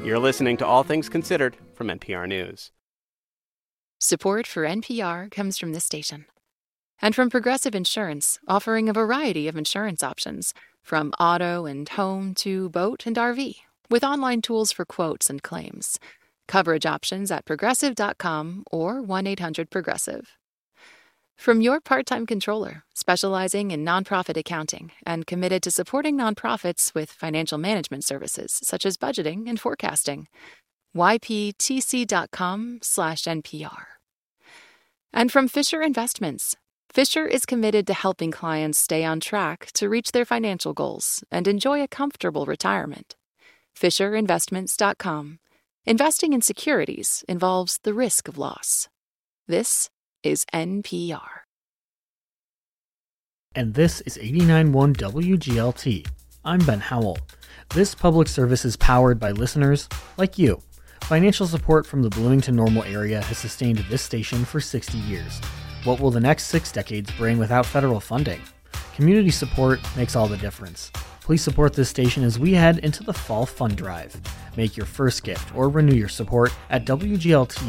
You're listening to All Things Considered from NPR News. Support for NPR comes from this station. And from Progressive Insurance, offering a variety of insurance options, from auto and home to boat and RV, with online tools for quotes and claims. Coverage options at progressive.com or 1-800-PROGRESSIVE. From your part-time controller, specializing in nonprofit accounting and committed to supporting nonprofits with financial management services such as budgeting and forecasting. yptc.com/NPR. And from Fisher Investments. Fisher is committed to helping clients stay on track to reach their financial goals and enjoy a comfortable retirement. FisherInvestments.com. Investing in securities involves the risk of loss. This is NPR. And this is 89.1 WGLT. I'm Ben Howell. This public service is powered by listeners like you. Financial support from the Bloomington Normal area has sustained this station for 60 years. What will the next 6 decades bring without federal funding? Community support makes all the difference. Please support this station as we head into the Fall Fund Drive. Make your first gift or renew your support at WGLT